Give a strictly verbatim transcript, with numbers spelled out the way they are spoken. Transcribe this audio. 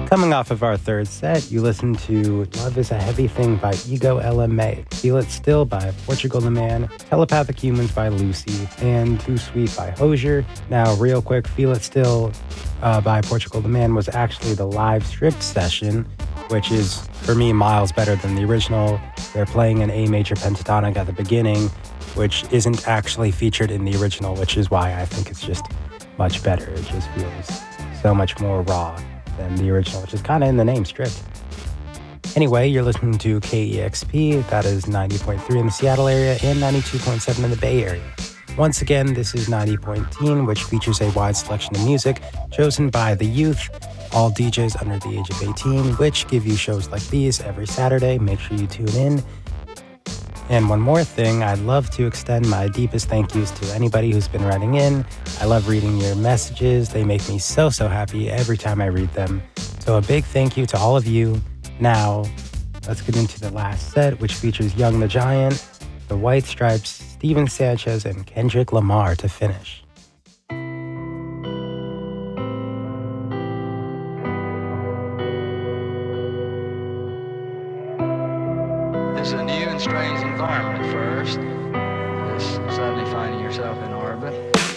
Coming off of our third set, you listened to Love is a Heavy Thing by Ego L M A, Feel It Still by Portugal the Man, Telepathic Humans by Lucy, and Too Sweet by Hozier. Now, real quick, Feel It Still uh, by Portugal the Man was actually the live stripped session, which is, for me, miles better than the original. They're playing an A major pentatonic at the beginning, which isn't actually featured in the original, which is why I think it's just much better. It just feels so much more raw than the original, which is kind of in the name, stripped. Anyway, you're listening to K E X P, that is ninety point three in the Seattle area and ninety-two point seven in the Bay Area. Once again, this is ninety point one, which features a wide selection of music chosen by the youth, all D Js under the age of eighteen, which give you shows like these every Saturday. Make sure you tune in. And one more thing, I'd love to extend my deepest thank yous to anybody who's been writing in. I love reading your messages. They make me so, so happy every time I read them. So a big thank you to all of you. Now, let's get into the last set, which features Young the Giant, The White Stripes, Steven Sanchez, and Kendrick Lamar to finish. It's a new and strange environment at first, just suddenly finding yourself in orbit.